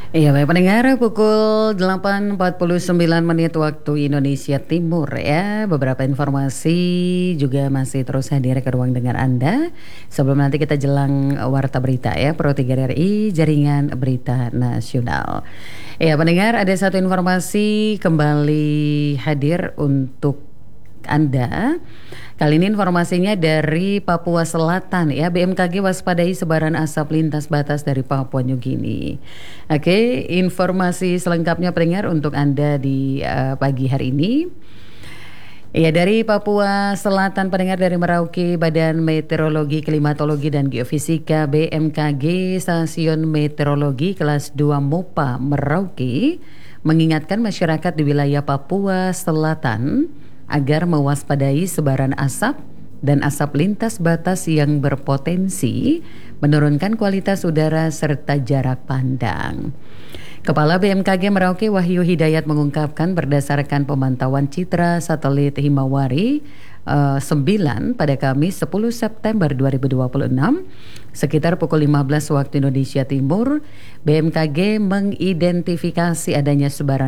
Iya baik pendengar, pukul 8.49 waktu Indonesia Timur ya. Beberapa informasi juga masih terus hadir ke ruang dengar Anda. Sebelum nanti kita jelang warta berita ya, Pro 3 RI Jaringan Berita Nasional. Ya pendengar, ada satu informasi kembali hadir untuk Anda. Kali ini informasinya dari Papua Selatan ya. BMKG waspadai sebaran asap lintas batas dari Papua New Guinea. Oke, informasi selengkapnya pendengar untuk Anda di pagi hari ini. Ya, dari Papua Selatan pendengar, dari Merauke, Badan Meteorologi, Klimatologi dan Geofisika BMKG Stasiun Meteorologi Kelas 2 MOPA Merauke mengingatkan masyarakat di wilayah Papua Selatan agar mewaspadai sebaran asap dan asap lintas batas yang berpotensi menurunkan kualitas udara serta jarak pandang. Kepala BMKG Merauke Wahyu Hidayat mengungkapkan berdasarkan pemantauan citra satelit Himawari 9 pada Kamis 10 September 2026 sekitar pukul 15 waktu Indonesia Timur, BMKG mengidentifikasi adanya sebaran